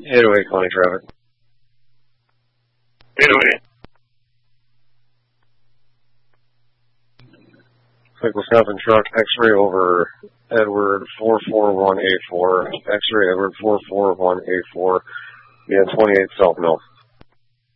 808 County traffic. 808. Like Wisconsin truck, X-ray over Edward 44184. X-ray Edward 44184. Yeah, 28 South Mill.